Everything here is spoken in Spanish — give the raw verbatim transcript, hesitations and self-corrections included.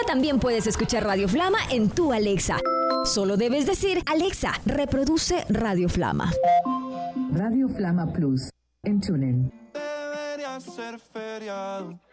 también puedes escuchar Radio Flama en tu Alexa. Solo debes decir, Alexa, reproduce Radio Flama. Radio Flama Plus, en TuneIn. Debería ser feriado.